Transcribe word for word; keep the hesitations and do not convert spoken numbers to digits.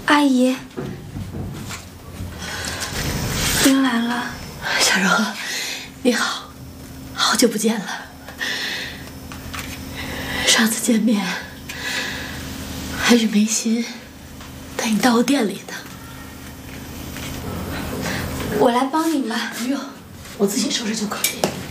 阿姨，您来了。 小柔，你好，好久不见了。上次见面还是梅心带你到我店里的。 我来帮您吧。 不用，我自己收拾就可以。